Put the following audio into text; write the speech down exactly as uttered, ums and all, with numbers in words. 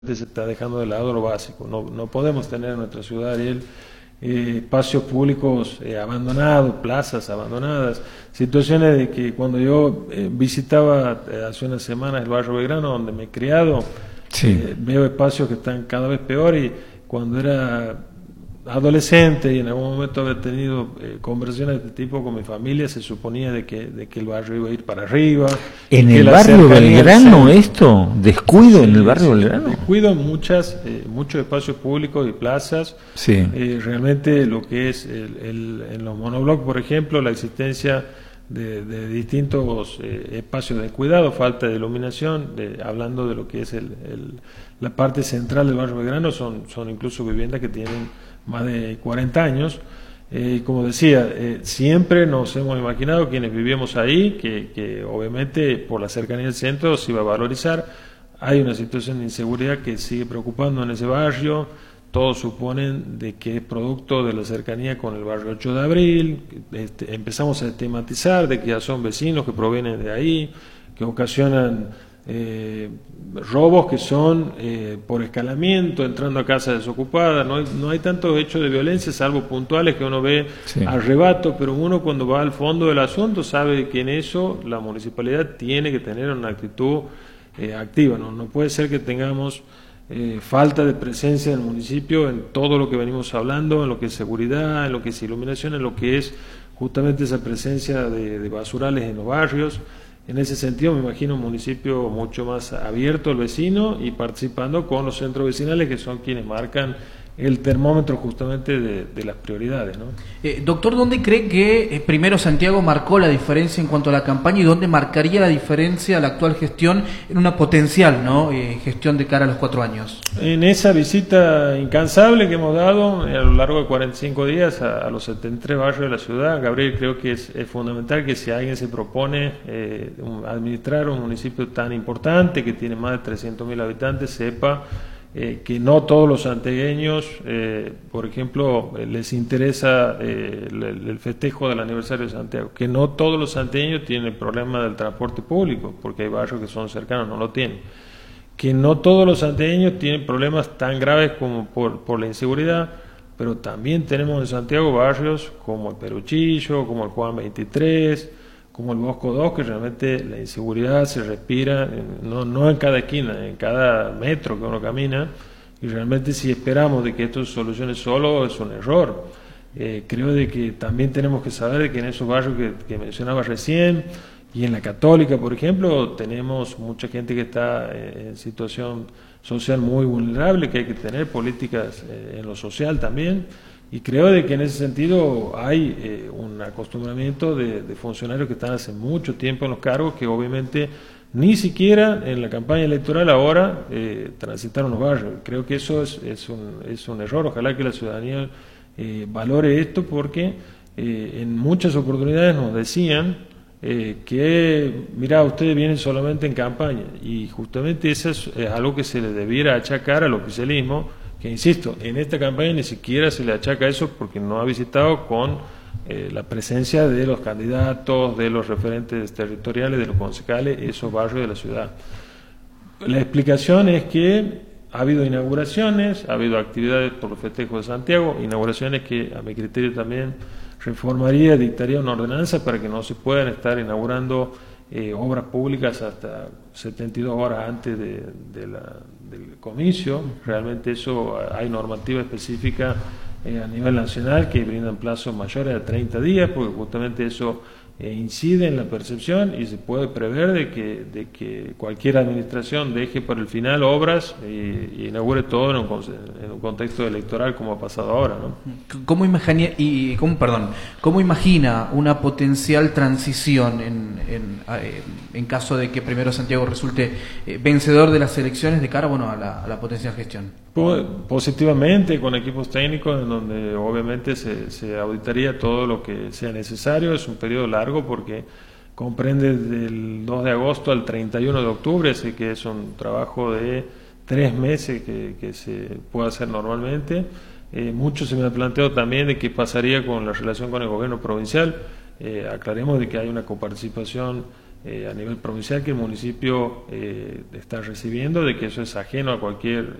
se está dejando de lado lo básico. No, no podemos tener en nuestra ciudad, Ariel, eh, espacios públicos eh, abandonados, plazas abandonadas, situaciones de que cuando yo eh, visitaba eh, hace unas semanas el barrio Belgrano, donde me he criado, sí. eh, veo espacios que están cada vez peor, y cuando era adolescente y en algún momento haber tenido eh, conversaciones de este tipo con mi familia, se suponía de que, de que el barrio iba a ir para arriba. ¿En el barrio Belgrano esto? ¿Descuido sí, en el barrio sí, Belgrano? Descuido en muchas, eh, muchos espacios públicos y plazas. Sí. Eh, realmente lo que es el, el, en los monoblocks, por ejemplo, la existencia de, de distintos eh, espacios de cuidado, falta de iluminación, de, hablando de lo que es el, el, la parte central del barrio Belgrano, son, son incluso viviendas que tienen más de cuarenta años. Eh, como decía, eh, siempre nos hemos imaginado quienes vivíamos ahí que, que obviamente por la cercanía del centro se iba a valorizar. Hay una situación de inseguridad que sigue preocupando en ese barrio. Todos suponen de que es producto de la cercanía con el barrio ocho de abril. Este, empezamos a estigmatizar de que ya son vecinos que provienen de ahí, que ocasionan Eh, robos que son eh, por escalamiento, entrando a casas desocupadas. No hay, no hay tantos hechos de violencia, salvo puntuales que uno ve sí. arrebato, pero uno cuando va al fondo del asunto sabe que en eso la municipalidad tiene que tener una actitud eh, activa. No, no puede ser que tengamos eh, falta de presencia del municipio en todo lo que venimos hablando, en lo que es seguridad, en lo que es iluminación, en lo que es justamente esa presencia de, de basurales en los barrios. En ese sentido, me imagino un municipio mucho más abierto al vecino y participando con los centros vecinales, que son quienes marcan el termómetro justamente de, de las prioridades, ¿no? Eh, doctor, ¿dónde cree que eh, primero Santiago marcó la diferencia en cuanto a la campaña y dónde marcaría la diferencia la actual gestión en una potencial, ¿no? eh, gestión de cara a los cuatro años? En esa visita incansable que hemos dado eh, a lo largo de cuarenta y cinco días a, a los setenta y tres barrios de la ciudad, Gabriel, creo que es, es fundamental que si alguien se propone eh, un, administrar un municipio tan importante que tiene más de trescientos mil habitantes, sepa Eh, que no todos los santiagueños, eh, por ejemplo, eh, les interesa eh, el, el festejo del aniversario de Santiago, que no todos los santiagueños tienen el problema del transporte público, porque hay barrios que son cercanos, no lo tienen, que no todos los santiagueños tienen problemas tan graves como por, por la inseguridad, pero también tenemos en Santiago barrios como el Peruchillo, como el Juan veintitrés, como el Bosco dos, que realmente la inseguridad se respira, en, no, no en cada esquina, en cada metro que uno camina, y realmente si esperamos de que esto se solucione solo es un error. Eh, creo de que también tenemos que saber de que en esos barrios que, que mencionaba recién, y en la Católica, por ejemplo, tenemos mucha gente que está en situación social muy vulnerable, que hay que tener políticas eh, en lo social también. Y creo de que en ese sentido hay eh, un acostumbramiento de, de funcionarios que están hace mucho tiempo en los cargos, que obviamente ni siquiera en la campaña electoral ahora eh, transitaron los barrios. Creo que eso es, es, un, es un error. Ojalá que la ciudadanía eh, valore esto, porque eh, en muchas oportunidades nos decían eh, que, mira, ustedes vienen solamente en campaña, y justamente eso es, es algo que se le debiera achacar al oficialismo, que insisto, en esta campaña ni siquiera se le achaca eso porque no ha visitado con eh, la presencia de los candidatos, de los referentes territoriales, de los concejales, esos barrios de la ciudad. La explicación es que ha habido inauguraciones, ha habido actividades por los festejos de Santiago, inauguraciones que a mi criterio también reformaría, dictaría una ordenanza para que no se puedan estar inaugurando eh, obras públicas hasta setenta y dos horas antes de, de la, del comicio. Realmente eso, hay normativa específica eh, a nivel nacional que brindan plazos mayores a treinta días, porque justamente eso eh, incide en la percepción y se puede prever de que, de que cualquier administración deje para el final obras y, y inaugure todo en un, en un contexto electoral, como ha pasado ahora, ¿no? ¿Cómo imagina, y, cómo, perdón, ¿cómo imagina una potencial transición en, en, en caso de que primero Santiago resulte eh, vencedor de las elecciones de cara, bueno, a la, a la potencial gestión? Positivamente, con equipos técnicos en donde obviamente se, se auditaría todo lo que sea necesario. Es un periodo largo porque comprende del dos de agosto al treinta y uno de octubre, así que es un trabajo de tres meses que, que se puede hacer normalmente. Eh, mucho se me ha planteado también de qué pasaría con la relación con el gobierno provincial. Eh, aclaremos de que hay una coparticipación eh, a nivel provincial que el municipio eh, está recibiendo, de que eso es ajeno a cualquier